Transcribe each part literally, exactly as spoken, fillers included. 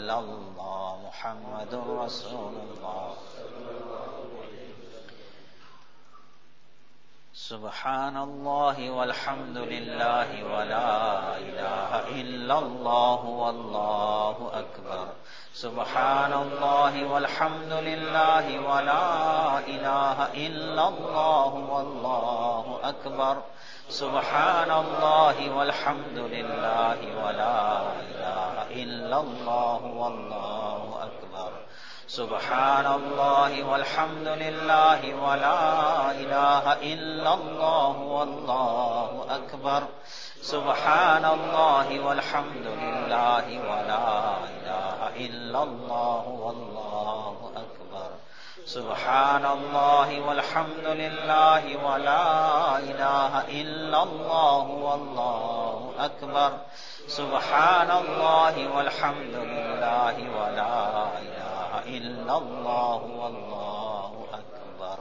इल्लल्लाह मुहम्मदुर रसूलुल्लाह। सुब्हानल्लाहि वल्हम्दुलिल्लाहि वला इलाहा इल्लल्लाह वल्लाहु अकबर। सुब्हानल्लाहि वल्हम्दुलिल्लाहि वला इलाहा इल्लल्लाह वल्लाहु अकबर। सुब्हानल्लाहि वल्हम्दुलिल्लाहि वला इलाहा इल्लल्लाह वल्लाहु अकबर। सुब्हानल्लाहि वल्हम्दुलिल्लाहि वला इलाहा इल्लल्लाह वल्लाहु अकबर। सुब्हानल्लाहि वल्हम्दुलिल्लाहि वला इलाहा इल्लल्लाह वल्लाहु अकबर। सुब्हानल्लाहि वल्हम्दुलिल्लाहि वला इलाहा इल्लल्लाह वल्लाहु अकबर। सुब्हानल्लाहि वल्हम्दुलिल्लाहि वला इलाहा इल्लल्लाह वल्लाहु अकबर।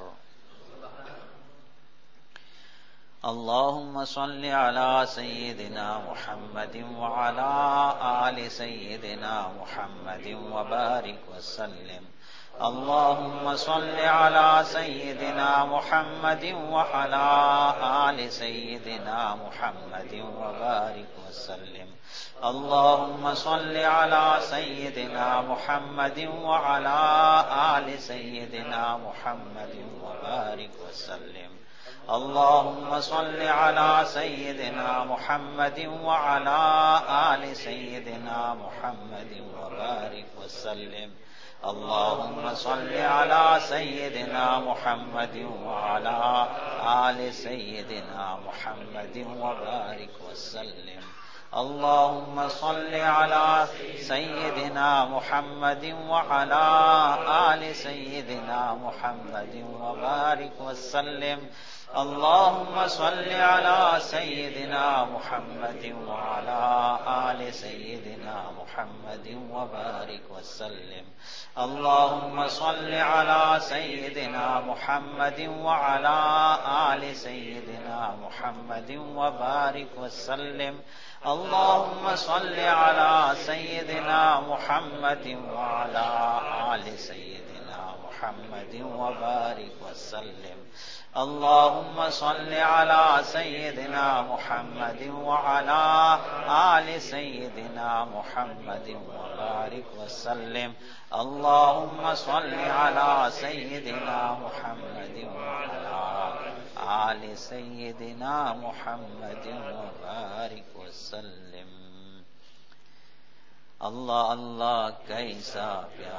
अल्लाहुम्मा सल्लि अला सय्यिदिना मुहम्मदिन व अला आलि सय्यिदिना मुहम्मदिन व बारिक व सल्लिम। अल्लाहुम्मा सल्लि अला सय्यिदिना मुहम्मदिन व अला आलि सय्यिदिना मुहम्मदिन व बारिक व सल्लिम। अल्लाहुम्मा सल्लि अला सय्यिदिना मुहम्मदिन व अला आलि सय्यिदिना मुहम्मदिन व बारिक व सल्लिम। अल्लाहुम्मा सल्लि अला सय्यिदिना मुहम्मदिन व अला आलि सय्यिदिना मुहम्मदिन व बारिक व सल्लिम। अल्लाहुम्मा सल्लि अला सय्यिदिना मुहम्मदिन व अला आलि सय्यिदिना मुहम्मदिन व बारिक व सल्लिम। अल्लाहुम्मा सल्लि अला सय्यिदिना मुहम्मदिन व अला आलि सय्यिदिना मुहम्मदिन व बारिक व सल्लिम। अल्लाहुम्मा सल्लि अला सय्यिदिना मुहम्मदिन व अला आलि सय्यिदिना मुहम्मदिन व बारिक व सल्लिम। अल्लाहुम्मा सल्लि अला सय्यिदिना मुहम्मदिन व अला आलि सय्यिदिना मुहम्मदिन व बारिक व सल्लिम। अल्लाहुम्मा सल्लि अला सय्यिदिना मुहम्मदिन व अला आलि सय्यिदिना मुहम्मदिन व बारिक व सल्लिम। अल्लाहुम्मा सल्लि अला सय्यिदिना मुहम्मदिन व अला आलि सय्यिदिना मुहम्मदिन व बारिक व सल्लिम। अल्लाहुम्मा सल्लि अला सय्यिदिना मुहम्मदिन व अला आलि सय्यिदिना मुहम्मदिन व बारिक व सल्लिम। अल्लाह अल्लाह कैसा प्यार